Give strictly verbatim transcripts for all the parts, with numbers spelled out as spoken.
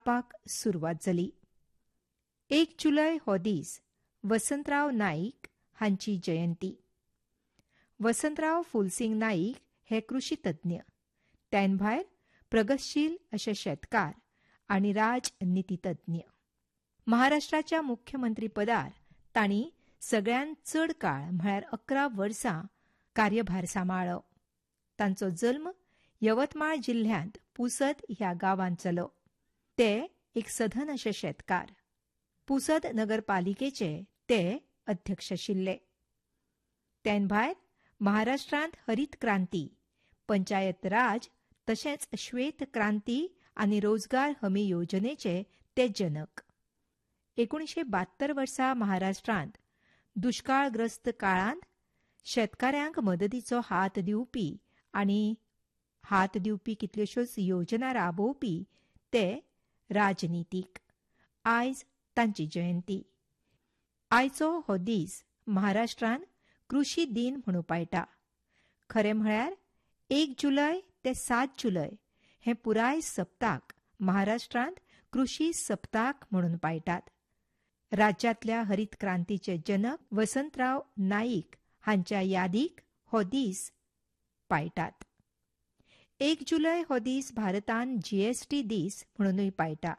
पाक सुरवात जाली. एक जुलय हो दीस वसंतराव नाईक हांची जयंती. वसंतराव फुलसिंग नाईक हे कृषी तज्ञ, त्यान भायर प्रगतशील अशे शेतकार आनी राजनितीतज्ञ. महाराष्ट्राच्या मुख्यमंत्री पदार तांणी सगळ्यात चड काळ म्हळ्यार अकरा वर्सां कार्यभार सांबाळ्ळो. तांचो जल्म यवतमाळ जिल्ह्यांत पुसद ह्या गांवांत जालो. ते एक सधन अशे शेतकार. पुसद नगरपालिकेचे ते अध्यक्ष आशिल्ले. त्यान भायर महाराष्ट्रांत हरीत क्रांती, पंचायत राज तशेंच श्वेत क्रांती आनी रोजगार हमी येवजणेचे ते जनक. एकुणशे बात्तर वर्सा महाराष्ट्रांत दुष्काळग्रस्त काळांत शेतकाऱ्यांक मदतीचो हात दिवपी आनी हात दिवपी कितल्योश्योच योजना राबोवपी ते राजनितीक. आयज तांची जयंती. आयचो हो दीस महाराष्ट्रांत कृषी दिन म्हणून पायटा. खरें म्हळ्यार एक जुलय ते सात जुलय हे पुराय सप्ताक महाराष्ट्रांत कृषी सप्ताक म्हणून पायटात. राज्यांतल्या हरीत क्रांतीचे जनक वसंतराव नाईक हांच्या यादीक हो दीस पायटात. एक जुलय हो दीस भारतान जीएसटी दीस म्हणूनय पायटा.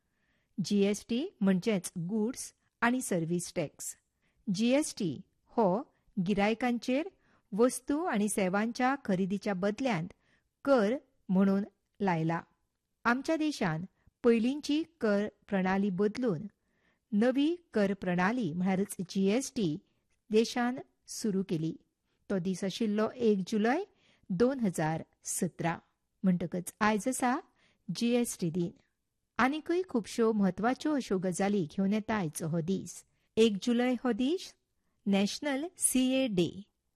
जीएसटी म्हणजेच गुड्स आनी सर्व्हिस टॅक्स. जीएसटी हो गिरायकांचेर वस्तू आनी सेवांच्या खरेदीच्या बदल्यांत कर म्हणून लायला. आमच्या देशान पयलींची कर प्रणाली बदलून नवी कर प्रणाली म्हळ्यारच जीएसटी देशान सुरू केली. तो दीस आशिल्लो एक जुलय दोन हजार सतरा. म्हणटकच आयज आसा जीएसटी दिन. आनीकय खुबश्यो म्हत्वाच्यो अश्यो गजाली घेवन येता आयचो हो दीस. एक जुलय हो दीस नॅशनल सीए डे.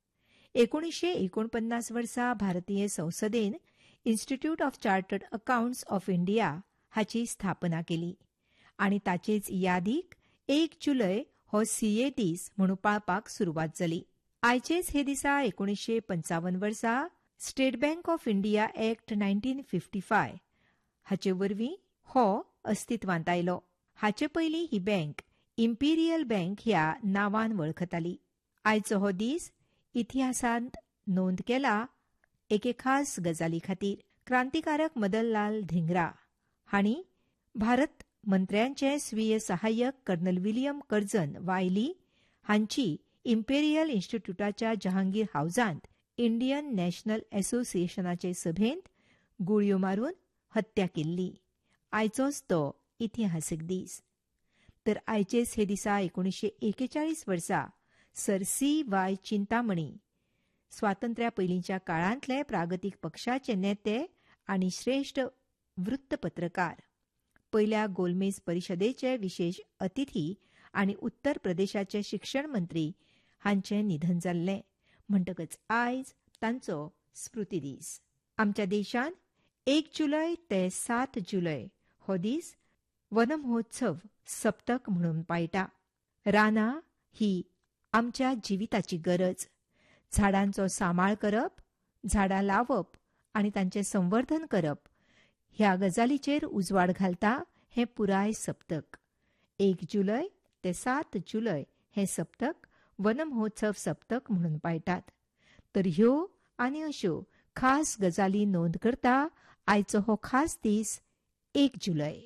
एकुणशे एकोणपन्नास वर्सा भारतीय संसदेन institute of chartered accounts of India हाची स्थापना केली आनी ताचेच यादीक एक जुलय हो सीए दीस म्हणून पाळपाक सुरवात जाली. आयचेच हे दिसा एकुणशे पंचावन्न वर्सा state bank of India act nineteen fifty five हाचे वरवीं हो अस्तित्वांत आयलो. हाचे पयलीं ही बँक इम्पिरियल बँक ह्या नांवान वळखताली. आयचो हो दीस इतिहासांत नोंद केला एके खास गजाली खातीर. क्रांतिकारक मदनलाल धिंगरा हांणी भारत मंत्र्यांचे स्वीय सहाय्यक कर्नल विलियम कर्जन वायली हांची इम्पेरियल इन्स्टिट्यूटाच्या जहांगीर हाऊसांत इंडियन नॅशनल असोसिएशनाचे सभेंत गुळयो मारून हत्या केल्ली. आयचोच तो इतिहासीक दीस. तर आयचेच हे दिसा एकुणशे एकेचाळीस वर्सा सर सी वाय चिंतामणी स्वातंत्र्या पयलींच्या काळांतले प्रागतीक पक्षाचे नेते आनी श्रेष्ठ वृत्तपत्रकार, पयल्या गोलमेज परिशदेचे विशेष अतिथी आनी उत्तर प्रदेशाचे शिक्षण मंत्री हांचें निधन जाल्लें. म्हणटकच आयज तांचो स्मृती दीस. आमच्या देशान एक जुलय ते सात जुलय हो दीस वन महोत्सव सप्तक म्हणून पायटा. रानां ही आमच्या जिविताची गरज. झाडांचो सांबाळ करप, झाडां लावप आनी तांचें संवर्धन करप ह्या गजालीचेर उजवाड घालता हें पुराय सप्तक. एक जुलय ते सात जुलय हें सप्तक वन महोत्सव सप्तक म्हणून पायटात. तर ह्यो आनी अश्यो खास गजाली नोंद करता आयचो हो खास दीस एक जुलय.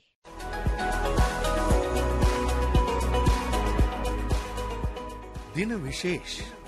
दिन विशेष.